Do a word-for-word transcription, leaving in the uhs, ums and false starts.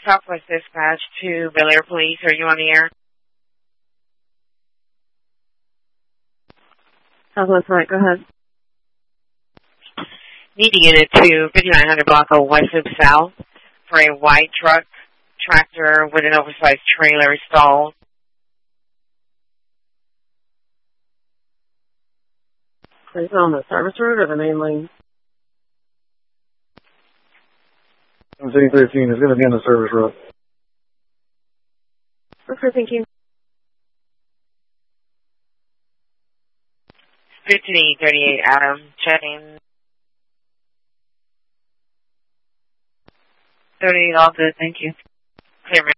Southwest Dispatch to Bel Air Police. Are you on the air? Southwest Mike, go ahead. Need to get it to fifty-nine hundred block of West Loop South for a white truck tractor with an oversized trailer stalled. Is it on the service road or the main lane? seventeen thirteen is going to be on the service road. Okay, thank you. fifteen thirty-eight, Adam. Checking. thirty-eight, all good. Thank you. Clear.